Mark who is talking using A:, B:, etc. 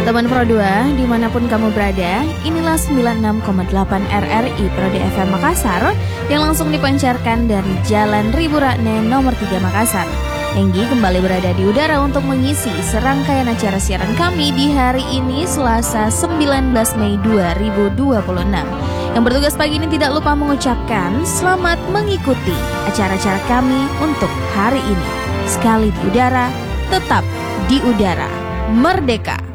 A: Teman Pro 2, dimanapun kamu berada, inilah 96,8 RRI Prodi FM Makassar yang langsung dipancarkan dari Jalan Ribu Rakne nomor 3 Makassar. Enggi kembali berada di udara untuk mengisi serangkaian acara siaran kami di hari ini Selasa 19 Mei 2026. Yang bertugas pagi ini tidak lupa mengucapkan selamat mengikuti acara-acara kami untuk hari ini. Sekali di udara, tetap di udara. Merdeka!